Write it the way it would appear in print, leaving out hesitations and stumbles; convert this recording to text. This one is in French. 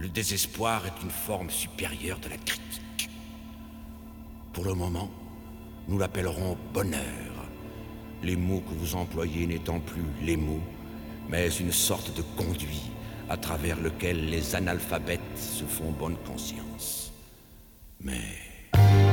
Le désespoir est une forme supérieure de la critique. Pour le moment, nous l'appellerons bonheur. Les mots que vous employez n'étant plus les mots, mais une sorte de conduit à travers lequel les analphabètes se font bonne conscience. Mais